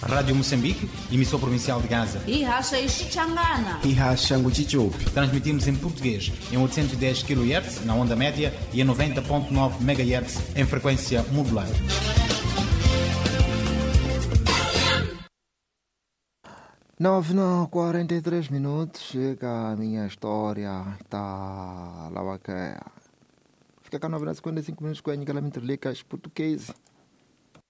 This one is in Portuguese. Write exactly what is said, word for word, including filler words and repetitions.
Rádio Moçambique, emissor provincial de Gaza. E racha Ixixangana. E racha Nguchichupi. Transmitimos em português em oitocentos e dez quilohertz na onda média e em noventa ponto nove megahertz em frequência modular. nove e quarenta e três minutos, chega a minha história, tá lá, fica cá nove horas e cinquenta e cinco minutos com a Nicola Mitrlicas, português.